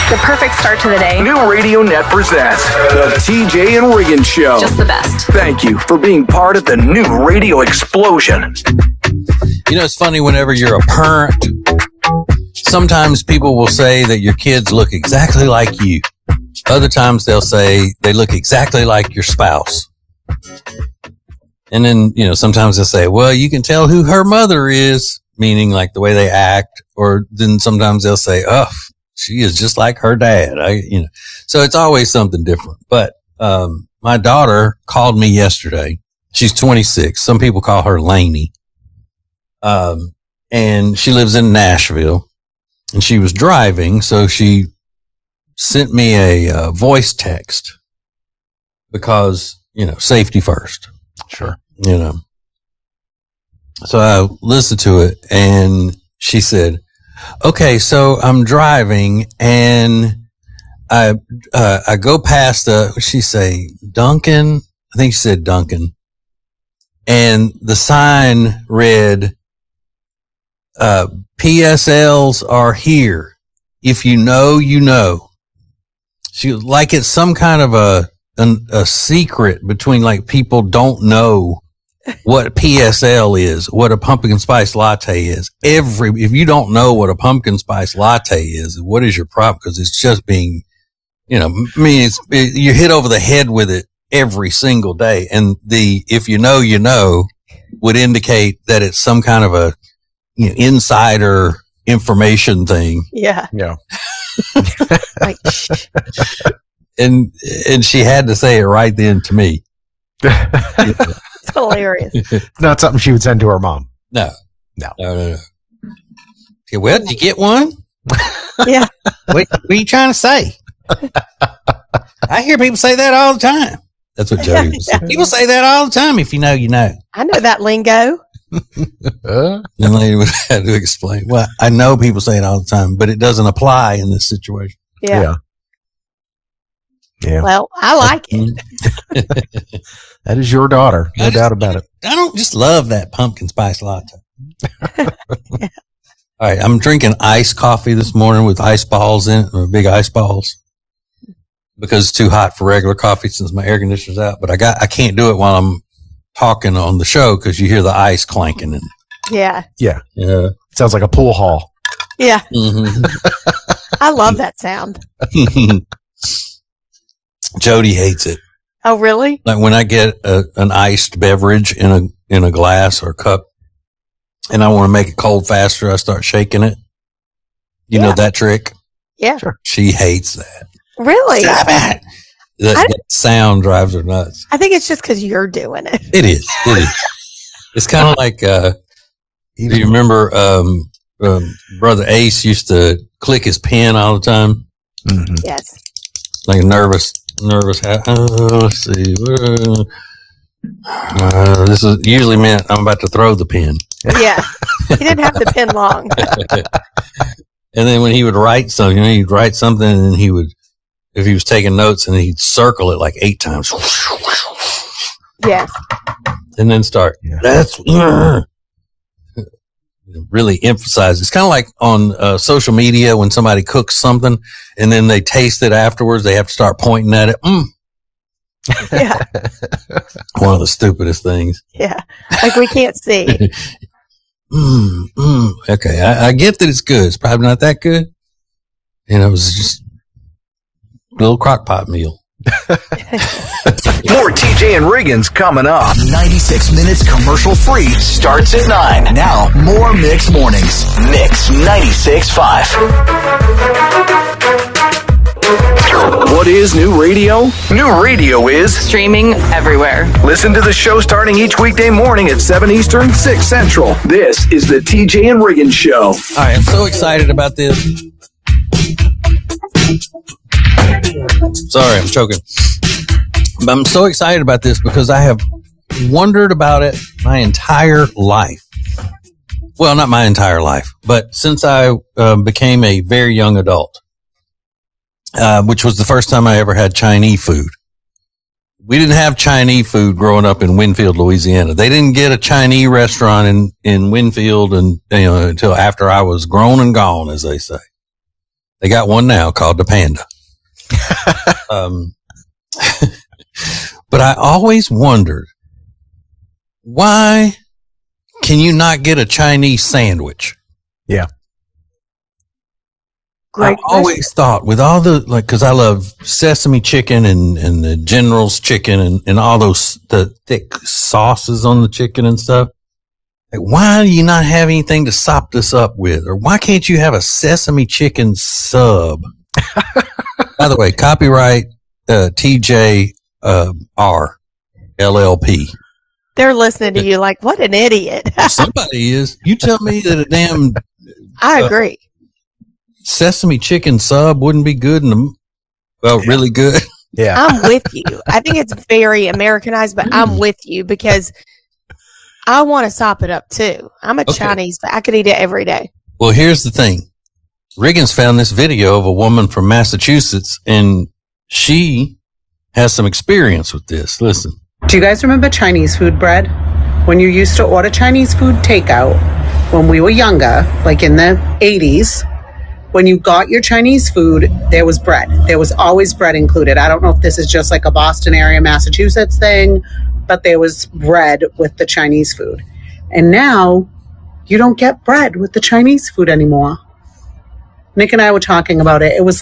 The perfect start to the day. New Radio Net presents the TJ and Regan Show. Just the best. Thank you for being part of the new radio explosion. You know, it's funny whenever you're a parent, sometimes people will say that your kids look exactly like you. Other times they'll say they look exactly like your spouse. And then, you know, sometimes they'll say, well, you can tell who her mother is, meaning like the way they act. Or then sometimes they'll say, oh, she is just like her dad. So it's always something different. But, my daughter called me yesterday. She's 26. Some people call her Lainey. And she lives in Nashville, and she was driving. So she sent me a voice text because, you know, safety first. Sure. You know, so I listened to it, and she said, okay, so I'm driving and I go past she say Duncan. I think she said Duncan. And the sign read, PSLs are here. If you know, you know. She like it's some kind of a secret between like people don't know what PSL is, what a pumpkin spice latte is. If you don't know what a pumpkin spice latte is, what is your problem? Because it's just being, you know, I mean, you hit over the head with it every single day. And if you know, you know, would indicate that it's some kind of a, you know, insider information thing. Yeah. Yeah. Like, and she had to say it right then to me. it's hilarious. It's not something she would send to her mom. No. No. Okay, well, did you get one? Yeah. What are you trying to say? I hear people say that all the time. That's what Jody was saying. People say that all the time. If you know, you know. I know that lingo. And the lady would have to explain. Well, I know people say it all the time, but it doesn't apply in this situation. Yeah. Well, I like it. That is your daughter. No doubt about it. I don't just love that pumpkin spice latte. Yeah. All right. I'm drinking iced coffee this morning with ice balls in it, or big ice balls, because it's too hot for regular coffee since my air conditioner's out. But I can't do it while I'm talking on the show because you hear the ice clanking. And Yeah. Yeah. Sounds like a pool hall. Yeah. Mm-hmm. I love that sound. Jody hates it. Oh, really? Like when I get an iced beverage in a glass or cup, and I want to make it cold faster, I start shaking it. You know that trick? Yeah. Sure. She hates that. Really? Stop it. That sound drives her nuts. I think it's just because you're doing it. It is. It's kind of like, do you remember, Brother Ace used to click his pen all the time? Mm-hmm. Yes. Like a nervous. Let's see. This is usually meant I'm about to throw the pen. Yeah. He didn't have the pen long. And then when he would write something, he'd write something and he would, if he was taking notes, and he'd circle it like 8 times. Yes. And then start. Yeah. That's really emphasize. It's kind of like on social media when somebody cooks something and then they taste it afterwards. They have to start pointing at it. Yeah. One of the stupidest things. Yeah. Like we can't see. Okay. I get that it's good. It's probably not that good. And it was just a little crock pot meal. More TJ and Regan's coming up. 96 minutes commercial free starts at 9. Now, more Mix Mornings. Mix 96.5. What is new radio? New radio is streaming everywhere. Listen to the show starting each weekday morning at 7 Eastern, 6 Central. This is the TJ and Regan Show. All right. I'm so excited about this. Sorry, I'm choking. But I'm so excited about this because I have wondered about it my entire life. Well, not my entire life, but since I became a very young adult, which was the first time I ever had Chinese food. We didn't have Chinese food growing up in Winfield, Louisiana. They didn't get a Chinese restaurant in Winfield until after I was grown and gone, as they say. They got one now called the Panda. But I always wondered, why can you not get a Chinese sandwich? Yeah. Great. I always thought with all the, like, cause I love sesame chicken and the General's chicken and all those, the thick sauces on the chicken and stuff. Like, why do you not have anything to sop this up with? Or why can't you have a sesame chicken sub? By the way, copyright, TJ, R LLP. They're listening to you like, what an idiot. Somebody is. You tell me that a damn I agree. sesame chicken sub wouldn't be good really good. Yeah. I'm with you. I think it's very Americanized, but I'm with you because I want to sop it up too. I'm a Chinese, but I could eat it every day. Well, here's the thing. Riggins found this video of a woman from Massachusetts, and she has some experience with this. Listen. Do you guys remember Chinese food bread? When you used to order Chinese food takeout, when we were younger, like in the 80s, when you got your Chinese food, there was bread. There was always bread included. I don't know if this is just like a Boston area, Massachusetts thing, but there was bread with the Chinese food. And now you don't get bread with the Chinese food anymore. Nick and I were talking about it. It was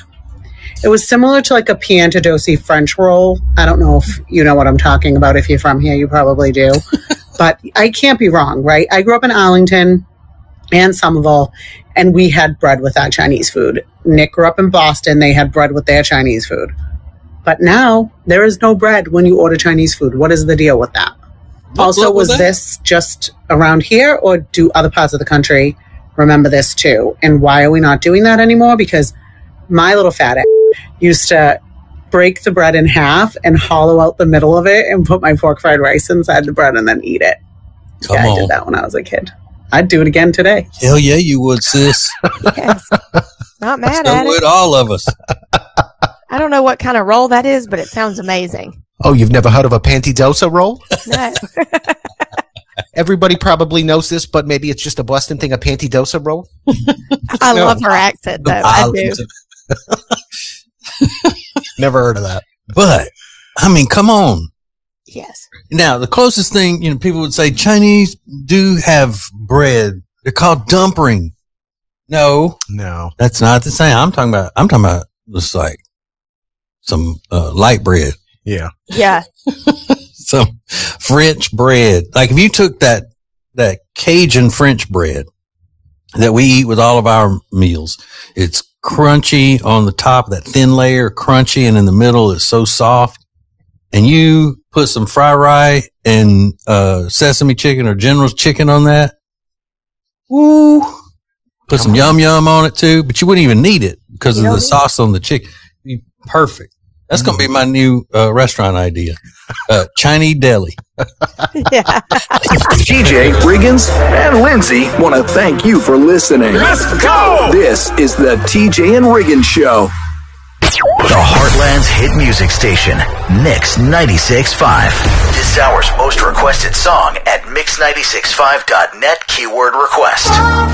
similar to like a Piantadosi French roll. I don't know if you know what I'm talking about. If you're from here, you probably do. But I can't be wrong, right? I grew up in Arlington and Somerville, and we had bread with our Chinese food. Nick grew up in Boston. They had bread with their Chinese food. But now there is no bread when you order Chinese food. What is the deal with that? Also, was this just around here, or do other parts of the country remember this too? And why are we not doing that anymore? Because my little fat used to break the bread in half and hollow out the middle of it and put my pork fried rice inside the bread and then eat it. I did that when I was a kid. I'd do it again today. Hell yeah, you would, sis. Yes. Not mad So at would it. all of us. I don't know what kind of roll that is, but it sounds amazing. Oh, you've never heard of a pantydosa roll? No. Everybody probably knows this, but maybe it's just a Boston thing, a pantydosa roll. I love her accent, though. I do. Never heard of that. But, I mean, come on. Yes. Now, the closest thing, people would say Chinese do have bread. They're called dumpling. No, that's not the same. I'm talking about just like some light bread. Yeah. Yeah. Some French bread. Like if you took that Cajun French bread that we eat with all of our meals, it's crunchy on the top, that thin layer, crunchy, and in the middle it's so soft. And you put some fried rye and sesame chicken or General's chicken on that. Woo! Put some yum yum on it too, but you wouldn't even need it because of the sauce on the chicken. Be perfect. That's going to be my new restaurant idea. Chinese deli. Yeah. TJ, Riggins, and Lindsay want to thank you for listening. Let's go! This is the TJ and Riggins Show. The Heartland's hit music station, Mix 96.5. This hour's most requested song at mix965.net keyword request.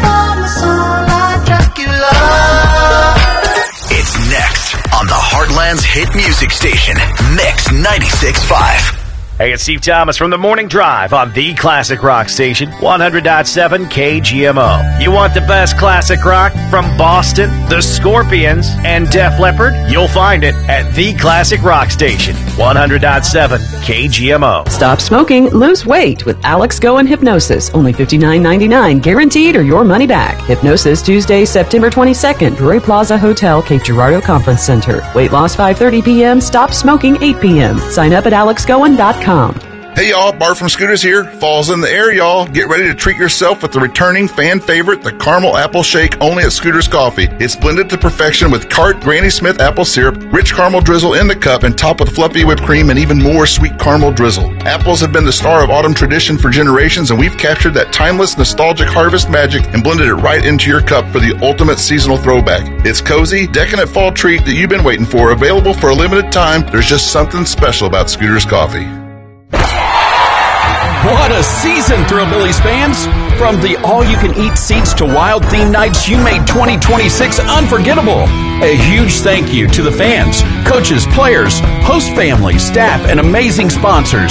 It's next on the Heartland's hit music station, Mix 96.5. Hey, it's Steve Thomas from The Morning Drive on the Classic Rock Station, 100.7 KGMO. You want the best classic rock from Boston, the Scorpions, and Def Leppard? You'll find it at the Classic Rock Station, 100.7 KGMO. Stop smoking, lose weight with Alex Go and Hypnosis. Only $59.99, guaranteed or your money back. Hypnosis Tuesday, September 22nd, Drury Plaza Hotel, Cape Girardeau Conference Center. Weight loss 5:30 p.m., stop smoking 8 p.m. Sign up at alexgoen.com. Hey y'all, Bart from Scooters here. Fall's in the air, y'all. Get ready to treat yourself with the returning fan favorite, the Caramel Apple Shake, only at Scooters Coffee. It's blended to perfection with Cart Granny Smith apple syrup, rich caramel drizzle in the cup, and topped with fluffy whipped cream and even more sweet caramel drizzle. Apples have been the star of autumn tradition for generations, and we've captured that timeless, nostalgic harvest magic and blended it right into your cup for the ultimate seasonal throwback. It's cozy, decadent fall treat that you've been waiting for, available for a limited time. There's just something special about Scooters Coffee. What a season, Thrillbillies fans! From the all-you-can-eat seats to wild theme nights, you made 2026 unforgettable. A huge thank you to the fans, coaches, players, host families, staff, and amazing sponsors.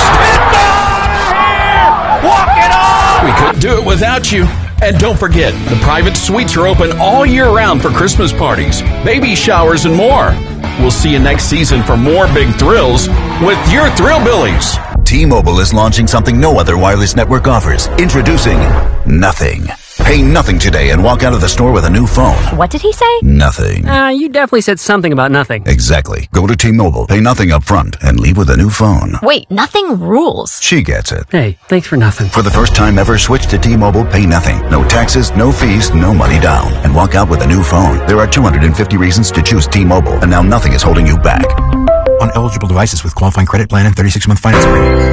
Walk it off! We couldn't do it without you. And don't forget, the private suites are open all year round for Christmas parties, baby showers, and more. We'll see you next season for more big thrills with your Thrillbillies. T-Mobile is launching something no other wireless network offers. Introducing Nothing. Pay nothing today and walk out of the store with a new phone. What did he say? Nothing. You definitely said something about nothing. Exactly. Go to T-Mobile, pay nothing up front, and leave with a new phone. Wait, nothing rules. She gets it. Hey, thanks for nothing. For the first time ever, switch to T-Mobile, pay nothing. No taxes, no fees, no money down. And walk out with a new phone. There are 250 reasons to choose T-Mobile, and now nothing is holding you back. On eligible devices with qualifying credit plan and 36-month finance agreement.